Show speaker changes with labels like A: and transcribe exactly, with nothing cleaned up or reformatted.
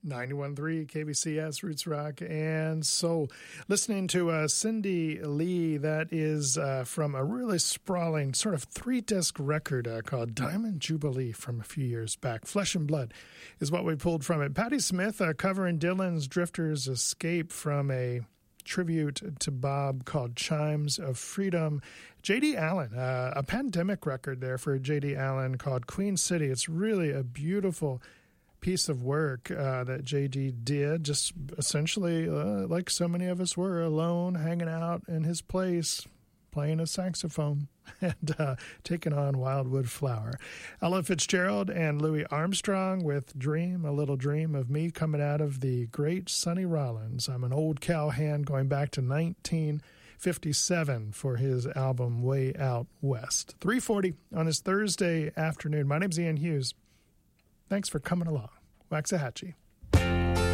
A: ninety-one point three K B C S, Roots Rock and Soul. Listening to uh, Cindy Lee, that is uh, from a really sprawling sort of three-disc record uh, called Diamond Jubilee from a few years back. Flesh and Blood is what we pulled from it. Patti Smith uh, covering Dylan's Drifter's Escape from a tribute to Bob called Chimes of Freedom. J D. Allen, uh, a pandemic record there for J D. Allen called Queen City. It's really a beautiful piece of work uh, that J D did, just essentially uh, like so many of us were, alone, hanging out in his place, playing a saxophone and uh, taking on Wildwood Flower. Ella Fitzgerald and Louis Armstrong with Dream, a Little Dream of Me, coming out of the great Sonny Rollins. I'm an old cowhand going back to nineteen fifty-seven for his album Way Out West. three forty on this Thursday afternoon. My name's Ian Hughes. Thanks for coming along. Waxahachie.